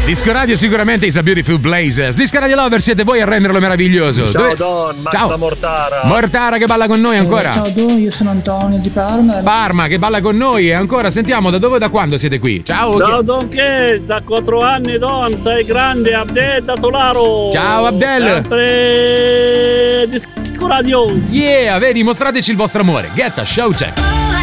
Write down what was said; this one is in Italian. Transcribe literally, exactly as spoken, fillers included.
Disco Radio sicuramente is a beautiful places. Disco Radio Lover siete voi a renderlo meraviglioso. Ciao Dove... Don, Max Ciao. Mortara. Mortara che balla con noi ancora. Ciao Don, io sono Antonio di Parma. Parma che balla con noi e ancora sentiamo da dove e da quando siete qui. Ciao. Ciao Don che da quattro anni Don, sei grande, Abdel da Solaro. Ciao Abdel. Sempre Disco Radio. Yeah, vedi, mostrateci il vostro amore. Get a show check.